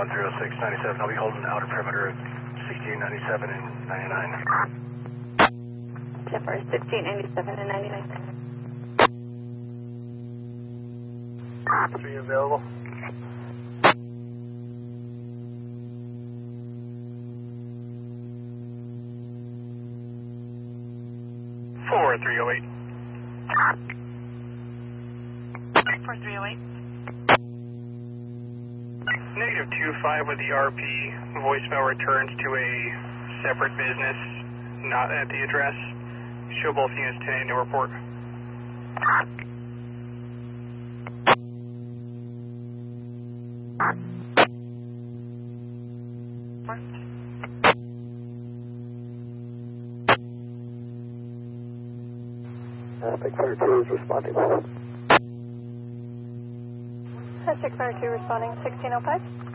10697. I'll be holding outer perimeter of 1697 and 99. Zephyr 1697 and 99. 3 available. Four 308. 4308. Negative 25 with the RP. Voicemail returns to a separate business, not at the address. Show both units 10 to report. Big Fire 2 is responding. Big Fire 2 responding 1605.